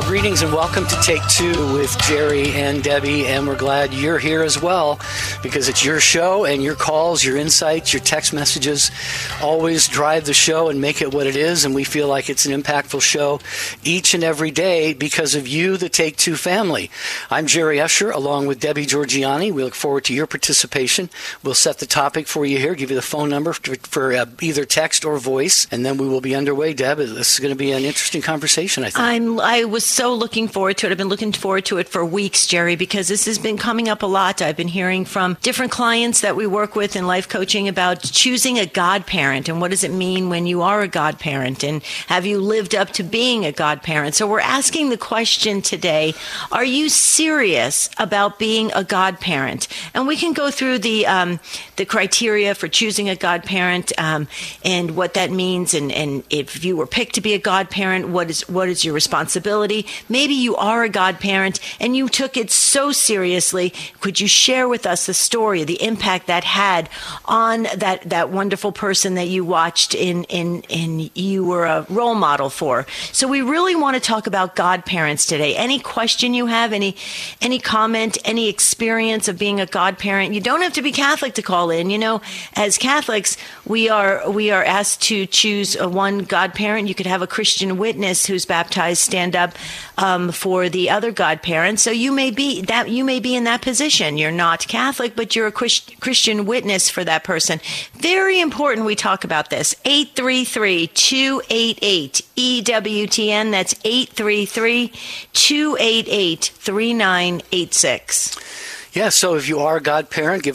Greetings and welcome to Take Two with Jerry and Debbie, and we're glad you're here as well because it's your show and your calls, your insights, your text messages always drive the show and make it what it is, and we feel like it's an impactful show each and every day because of you, the Take Two family. I'm Jerry Usher along with Debbie Georgiani. We look forward to your participation. We'll set the topic for you here, give you the phone number for either text or voice, and then we will be underway. Deb, this is going to be an interesting conversation, I think. I was so looking forward to it. I've been looking forward to it for weeks, Jerry, because this has been coming up a lot. I've been hearing from different clients that we work with in life coaching about choosing a godparent and what does it mean when you are a godparent, and have you lived up to being a godparent? So we're asking the question today, are you serious about being a godparent? And we can go through the criteria for choosing a godparent and what that means, and if you were picked to be a godparent, what is your responsibility? Maybe you are a godparent and you took it so seriously. Could you share with us the story, the impact that had on that wonderful person that you watched in you were a role model for? So we really want to talk about godparents today. Any question you have, any comment, any experience of being a godparent? You don't have to be Catholic to call in. You know, as Catholics, we are asked to choose one godparent. You could have a Christian witness who's baptized stand up for the other godparent. So you may be in that position. You're not Catholic, but you're a Christian witness for that person. Very important we talk about this. 833-288-EWTN. That's 833-288-3986. Yeah, so if you are a godparent, give